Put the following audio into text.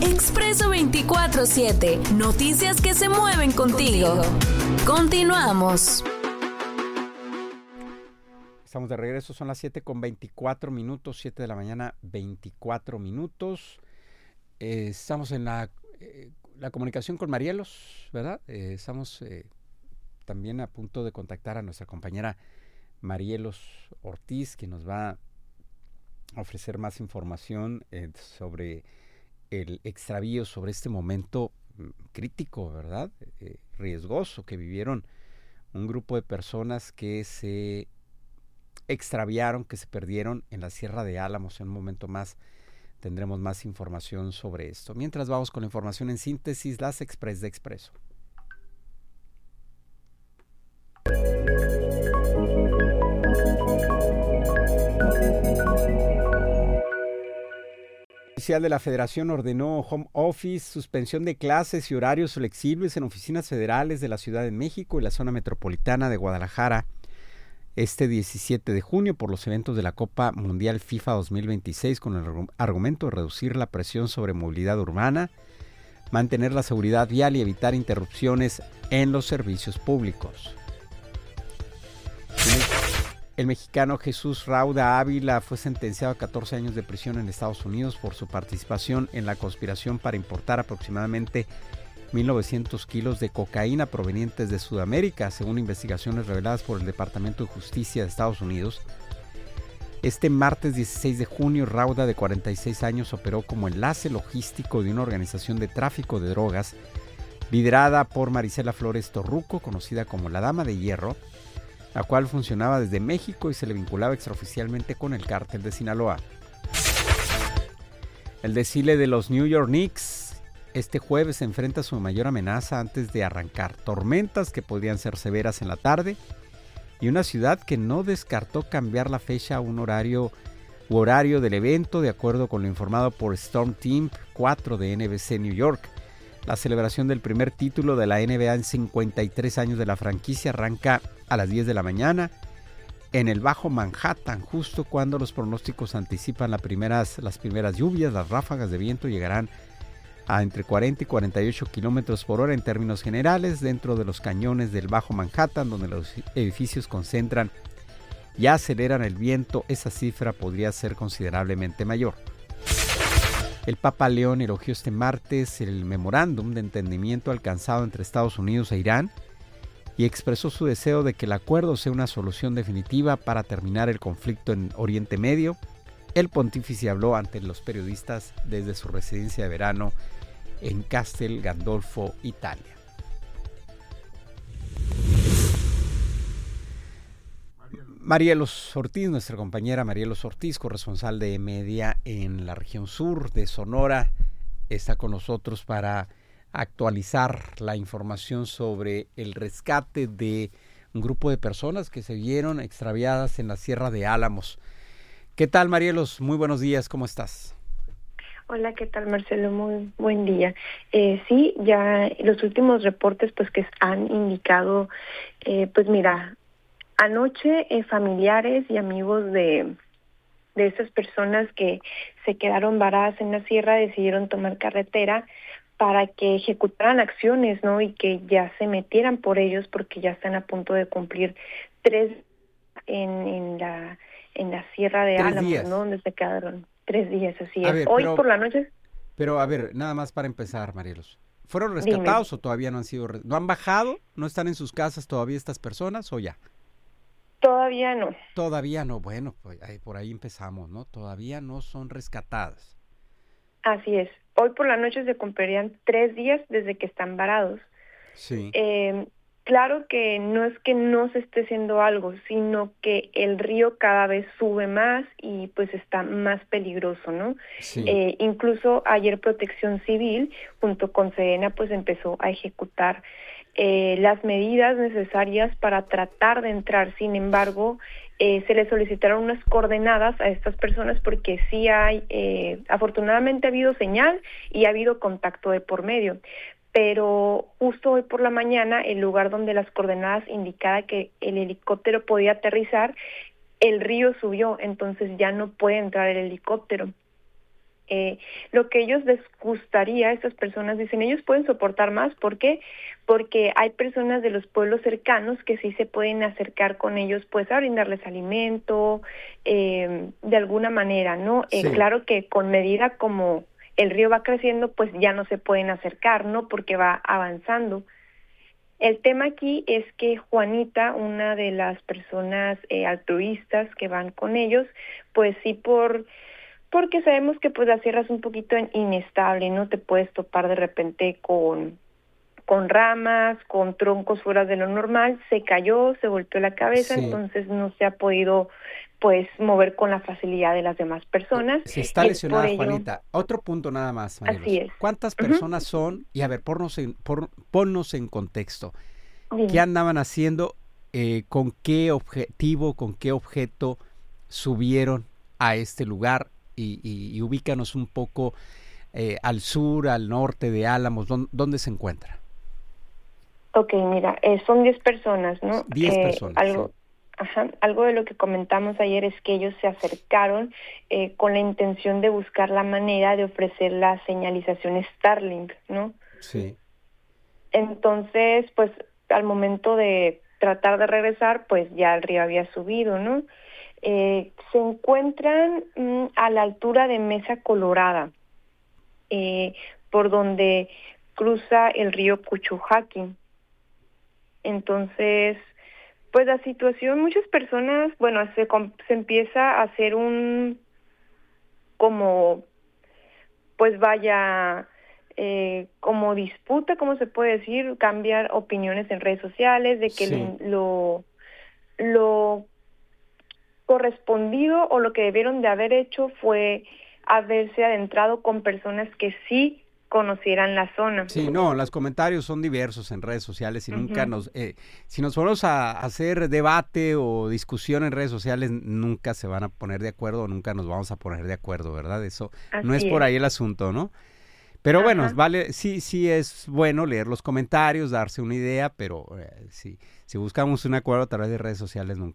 Expreso 24/7. Noticias que se mueven contigo. Continuamos. Estamos de regreso, son las 7:24, 7 de la mañana, 24 minutos. Estamos en la comunicación con Marielos, ¿verdad? Estamos también a punto de contactar a nuestra compañera Marielos Ortiz, que nos va a ofrecer más información sobre el extravío, sobre este momento crítico, ¿verdad? Riesgoso que vivieron un grupo de personas que se extraviaron, que se perdieron en la Sierra de Álamos. En un momento más tendremos más información sobre esto. Mientras vamos con la información en síntesis, las Express de Expreso. El oficial de la Federación ordenó home office, suspensión de clases y horarios flexibles en oficinas federales de la Ciudad de México y la zona metropolitana de Guadalajara este 17 de junio por los eventos de la Copa Mundial FIFA 2026 con el argumento de reducir la presión sobre movilidad urbana, mantener la seguridad vial y evitar interrupciones en los servicios públicos. El mexicano Jesús Rauda Ávila fue sentenciado a 14 años de prisión en Estados Unidos por su participación en la conspiración para importar aproximadamente 1,900 kilos de cocaína provenientes de Sudamérica, según investigaciones reveladas por el Departamento de Justicia de Estados Unidos. Este martes 16 de junio, Rauda, de 46 años, operó como enlace logístico de una organización de tráfico de drogas liderada por Marisela Flores Torruco, conocida como la Dama de Hierro, la cual funcionaba desde México y se le vinculaba extraoficialmente con el cártel de Sinaloa. El desfile de los New York Knicks este jueves se enfrenta a su mayor amenaza antes de arrancar. Tormentas que podrían ser severas en la tarde y una ciudad que no descartó cambiar la fecha a un horario del evento, de acuerdo con lo informado por Storm Team 4 de NBC New York. La celebración del primer título de la NBA en 53 años de la franquicia arranca a las 10 de la mañana en el Bajo Manhattan, justo cuando los pronósticos anticipan las primeras lluvias. Las ráfagas de viento llegarán a entre 40 y 48 kilómetros por hora en términos generales dentro de los cañones del Bajo Manhattan, donde los edificios concentran y aceleran el viento. Esa cifra podría ser considerablemente mayor. El Papa León elogió este martes el memorándum de entendimiento alcanzado entre Estados Unidos e Irán y expresó su deseo de que el acuerdo sea una solución definitiva para terminar el conflicto en Oriente Medio. El pontífice habló ante los periodistas desde su residencia de verano en Castel Gandolfo, Italia. Marielos Ortiz, nuestra compañera Marielos Ortiz, corresponsal de Media en la región sur de Sonora, está con nosotros para actualizar la información sobre el rescate de un grupo de personas que se vieron extraviadas en la Sierra de Álamos. ¿Qué tal, Marielos? Muy buenos días, ¿cómo estás? Hola, ¿qué tal, Marcelo? Muy buen día. Sí, ya los últimos reportes pues que han indicado, pues mira, anoche familiares y amigos de estas personas que se quedaron varadas en la sierra decidieron tomar carretera para que ejecutaran acciones, ¿no? Y que ya se metieran por ellos porque ya están a punto de cumplir 3 en la Sierra de Álamos, ¿no? Donde se quedaron 3 días, así es. Ver, hoy por la noche. Pero a ver, nada más para empezar, Marielos. ¿Fueron rescatados o todavía no han sido? ¿No han bajado? ¿No están en sus casas todavía estas personas o ya? Todavía no. Todavía no. Bueno, pues por ahí empezamos, ¿no? Todavía no son rescatadas. Así es. Hoy por la noche se cumplirían 3 días desde que están varados. Sí. Claro que no se esté haciendo algo, sino que el río cada vez sube más y pues está más peligroso, ¿no? Sí. Incluso ayer Protección Civil junto con Sedena pues empezó a ejecutar las medidas necesarias para tratar de entrar. Sin embargo, se les solicitaron unas coordenadas a estas personas porque sí hay, afortunadamente ha habido señal y ha habido contacto de por medio. Pero justo hoy por la mañana, el lugar donde las coordenadas indicaba que el helicóptero podía aterrizar, el río subió, entonces ya no puede entrar el helicóptero. lo que ellos les gustaría, estas personas dicen, ellos pueden soportar más. ¿Por qué? Porque hay personas de los pueblos cercanos que sí se pueden acercar con ellos, pues a brindarles alimento, de alguna manera, ¿no? Sí. Claro que con medida como el río va creciendo, pues ya no se pueden acercar, ¿no? Porque va avanzando. El tema aquí es que Juanita, una de las personas altruistas que van con ellos, pues sí porque sabemos que pues la sierra es un poquito inestable, ¿no? Te puedes topar de repente con ramas, con troncos fuera de lo normal, se cayó, se volteó la cabeza, Sí. entonces no se ha podido pues mover con la facilidad de las demás personas. Se está Es lesionada, por ello- Juanita. Otro punto nada más, Marielos. Así es. ¿Cuántas personas son? Y a ver, ponnos en contexto. Dime. ¿Qué andaban haciendo? ¿Con qué objetivo, con qué objeto subieron a este lugar? Y ubícanos un poco al sur, al norte de Álamos. ¿Dónde se encuentra? Ok, mira, son 10 personas, ¿no? 10 personas, Algo, sí. ajá, algo de lo que comentamos ayer es que ellos se acercaron con la intención de buscar la manera de ofrecer la señalización Starlink, ¿no? Sí. Entonces, pues al momento de tratar de regresar, pues ya el río había subido, ¿no? Se encuentran a la altura de Mesa Colorada, por donde cruza el río Cuchujaqui. Entonces, pues la situación, muchas personas, bueno, se empieza a hacer como, pues vaya, como disputa, ¿cómo se puede decir? Cambiar opiniones en redes sociales de que Sí. lo correspondido o lo que debieron de haber hecho fue haberse adentrado con personas que sí conocieran la zona. Sí, no, los comentarios son diversos en redes sociales y nunca si nos ponemos a hacer debate o discusión en redes sociales, nunca se van a poner de acuerdo o nunca nos vamos a poner de acuerdo, ¿verdad? Eso no es Así por es. ahí el asunto, ¿no? Pero bueno, Ajá. vale, sí es bueno leer los comentarios, darse una idea, pero si buscamos un acuerdo a través de redes sociales